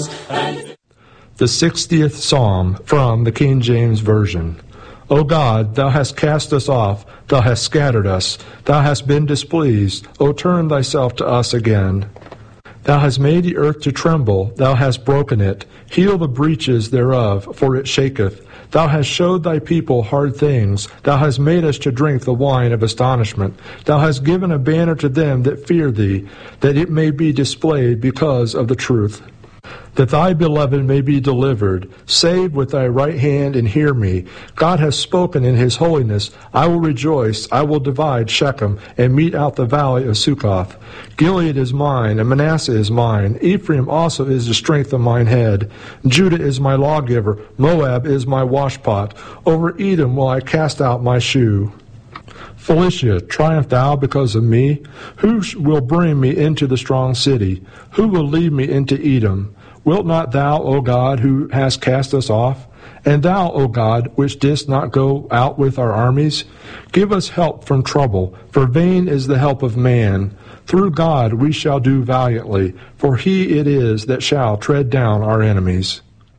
us. The 60th Psalm from the King James Version. O God, thou hast cast us off, thou hast scattered us, thou hast been displeased, O turn thyself to us again. Thou hast made the earth to tremble, thou hast broken it. Heal the breaches thereof, for it shaketh. Thou hast showed thy people hard things. Thou hast made us to drink the wine of astonishment. Thou hast given a banner to them that fear thee, that it may be displayed because of the truth. That thy beloved may be delivered. Save with thy right hand and hear me. God has spoken in his holiness. I will rejoice. I will divide Shechem and mete out the valley of Succoth. Gilead is mine, and Manasseh is mine. Ephraim also is the strength of mine head. Judah is my lawgiver. Moab is my washpot. Over Edom will I cast out my shoe. Philistia, triumph thou because of me? Who will bring me into the strong city? Who will lead me into Edom? Wilt not thou, O God, who hast cast us off? And thou, O God, which didst not go out with our armies? Give us help from trouble, for vain is the help of man. Through God we shall do valiantly, for he it is that shall tread down our enemies.